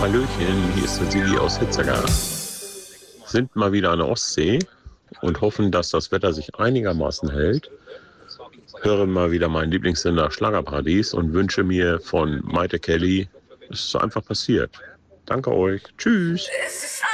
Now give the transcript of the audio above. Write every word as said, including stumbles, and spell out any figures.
Hallöchen, hier ist der Sigi aus Hitzacker. Sind mal wieder an der Ostsee und hoffen, dass das Wetter sich einigermaßen hält. Höre mal wieder meinen Lieblingssender Schlagerparadies und wünsche mir von Maite Kelly, es ist einfach passiert. Danke euch. Tschüss.